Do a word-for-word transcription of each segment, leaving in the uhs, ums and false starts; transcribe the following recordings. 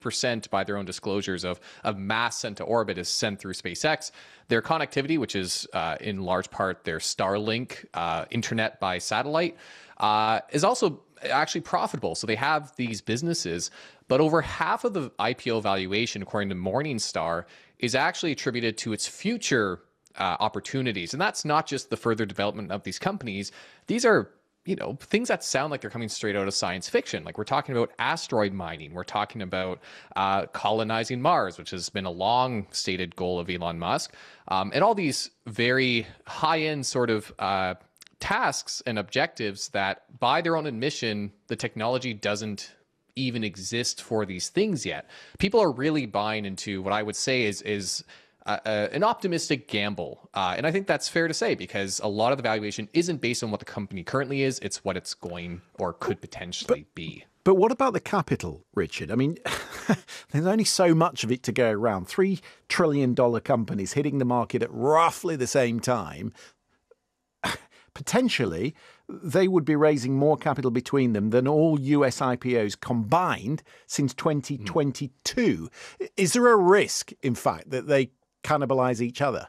percent by their own disclosures of, of mass sent to orbit is sent through SpaceX. Their connectivity, which is uh, in large part their Starlink uh, internet by satellite, uh, is also actually profitable. So they have these businesses, but over half of the I P O valuation, according to Morningstar, is actually attributed to its future uh, opportunities. And that's not just the further development of these companies. These are, you know, things that sound like they're coming straight out of science fiction. Like we're talking about asteroid mining. We're talking about uh, colonizing Mars, which has been a long stated goal of Elon Musk. Um, and all these very high-end sort of uh, tasks and objectives that by their own admission, the technology doesn't even exist for these things yet. People are really buying into what I would say is, is Uh, uh, an optimistic gamble. Uh, and I think that's fair to say because a lot of the valuation isn't based on what the company currently is. It's what it's going or could potentially but, be. But what about the capital, Richard? I mean, there's only so much of it to go around. Three trillion dollar companies hitting the market at roughly the same time. Potentially, they would be raising more capital between them than all U S I P Os combined since twenty twenty-two. Mm. Is there a risk, in fact, that they cannibalize each other?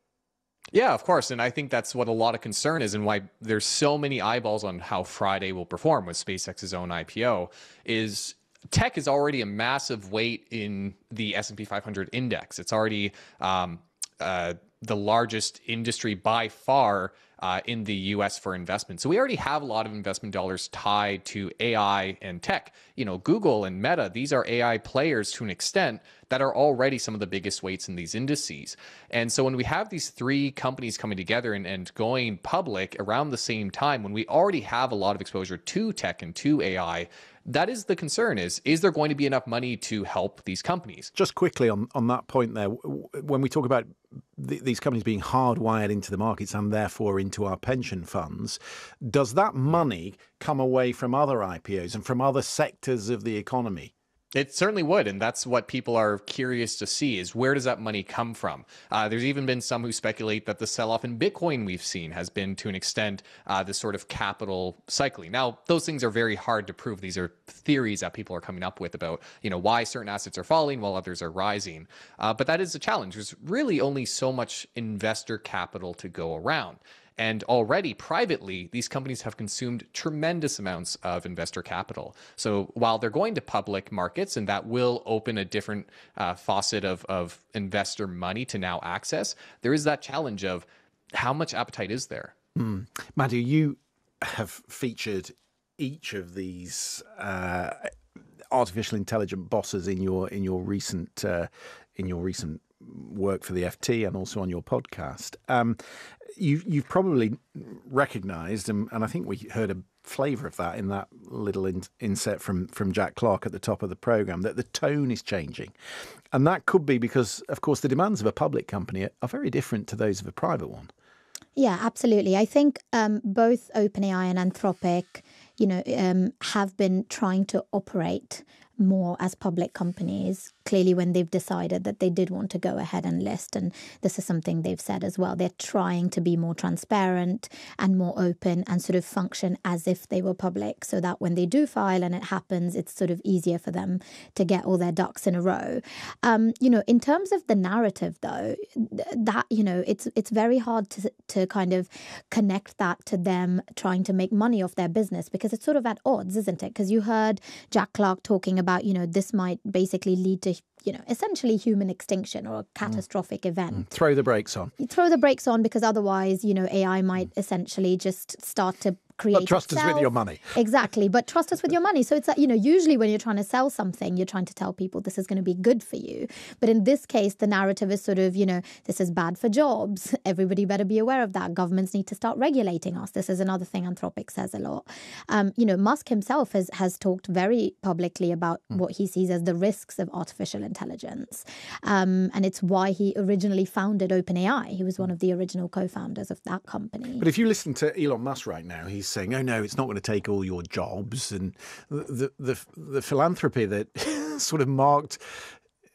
Yeah, of course. And I think that's what a lot of concern is and why there's so many eyeballs on how Friday will perform with SpaceX's own I P O is tech is already a massive weight in the S and P five hundred index. It's already um, uh, the largest industry by far uh, in the U S for investment. So we already have a lot of investment dollars tied to A I and tech. You know, Google and Meta, these are A I players to an extent that are already some of the biggest weights in these indices. And so when we have these three companies coming together and, and going public around the same time, when we already have a lot of exposure to tech and to A I, that is the concern is, is there going to be enough money to help these companies? Just quickly on, on that point there, when we talk about th- these companies being hardwired into the markets and therefore into our pension funds, does that money come away from other I P Os and from other sectors of the economy? It certainly would. And that's what people are curious to see is where does that money come from? Uh, there's even been some who speculate that the sell-off in Bitcoin we've seen has been to an extent uh, this sort of capital cycling. Now, those things are very hard to prove. These are theories that people are coming up with about, you know, why certain assets are falling while others are rising. Uh, but that is a challenge. There's really only so much investor capital to go around. And already privately, these companies have consumed tremendous amounts of investor capital. So while they're going to public markets, and that will open a different uh, faucet of, of investor money to now access, there is that challenge of how much appetite is there? Mm. Madhu, you have featured each of these uh, artificial intelligence bosses in your in your recent uh, in your recent work for the F T and also on your podcast. Um, you, you've probably recognised, and, and I think we heard a flavour of that in that little in, inset from, from Jack Clark at the top of the programme, that the tone is changing. And that could be because, of course, the demands of a public company are, are very different to those of a private one. Yeah, absolutely. I think um, both OpenAI and Anthropic, you know, um, have been trying to operate more as public companies, clearly when they've decided that they did want to go ahead and list. And this is something they've said as well. They're trying to be more transparent and more open and sort of function as if they were public so that when they do file and it happens, it's sort of easier for them to get all their ducks in a row. Um, you know, in terms of the narrative, though, that, you know, it's it's very hard to, to kind of connect that to them trying to make money off their business because it's sort of at odds, isn't it? Because you heard Jack Clark talking about about, you know, this might basically lead to, you know, essentially human extinction or a catastrophic mm. event. Mm. Throw the brakes on. You throw the brakes on because otherwise, you know, A I might mm. essentially just start to create But trust itself. us with your money. Exactly. But trust us with your money. So it's like, you know, usually when you're trying to sell something, you're trying to tell people this is going to be good for you. But in this case, the narrative is sort of, you know, this is bad for jobs. Everybody better be aware of that. Governments need to start regulating us. This is another thing Anthropic says a lot. Um, you know, Musk himself has, has talked very publicly about mm. what he sees as the risks of artificial intelligence. Um, and it's why he originally founded OpenAI. He was one of the original co-founders of that company. But if you listen to Elon Musk right now, he's saying, oh, no, it's not going to take all your jobs. And the the, the philanthropy that sort of marked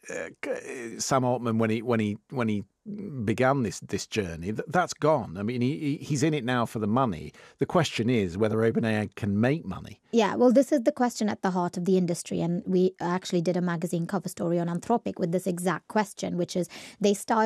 uh, Sam Altman when he when he when he began this this journey, that's gone. I mean, he he's in it now for the money. The question is whether OpenAI can make money. Yeah, well, this is the question at the heart of the industry, and we actually did a magazine cover story on Anthropic with this exact question, which is they style